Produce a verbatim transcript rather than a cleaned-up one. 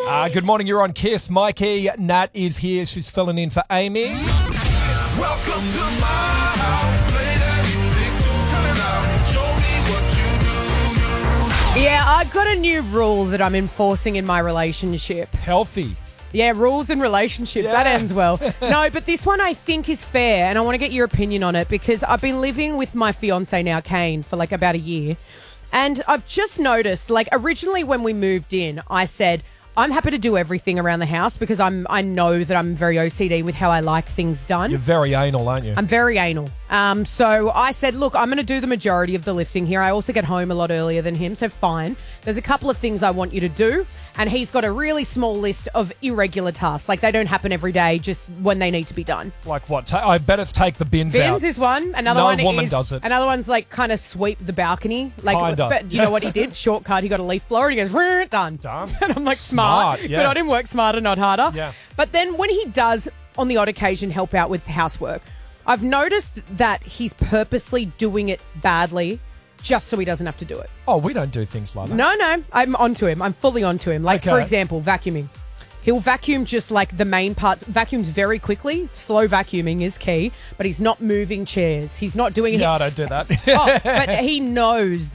Uh, good morning, you're on Kiss. Mikey, Nat is here. She's filling in for Amy. Welcome to my house. Play that music too. Turn it up. Show me what you do. Yeah, I've got a new rule that I'm enforcing in my relationship. Healthy. Yeah, rules and relationships. Yeah. That ends well. No, but this one I think is fair, and I want to get your opinion on it because I've been living with my fiance now, Kane, for like about a year. And I've just noticed, like originally when we moved in, I said, I'm happy to do everything around the house because I'm I know that I'm very O C D with how I like things done. You're very anal, aren't you? I'm very anal. Um, so I said, look, I'm going to do the majority of the lifting here. I also get home a lot earlier than him, so fine. There's a couple of things I want you to do. And he's got a really small list of irregular tasks. Like, they don't happen every day, just when they need to be done. Like what? Ta- I bet it's take the bins, out. Bins is one. Another No one woman is... does it. Another one's, like, kind of sweep the balcony. Like, Kinda. But you know what he did? Shortcut. He got a leaf blower and he goes, "Rrr, done. Done. And I'm like, smart. Smart, yeah. Good on him. Work smarter, not harder. Yeah. But then when he does, on the odd occasion, help out with housework, I've noticed that he's purposely doing it badly just so he doesn't have to do it. Oh, we don't do things like that. No, no, I'm onto him. I'm fully onto him. Like, Okay. for example, vacuuming. He'll vacuum just like the main parts. Vacuums very quickly. Slow vacuuming is key, but he's not moving chairs. He's not doing it. Yeah, I don't do that. Oh, but he knows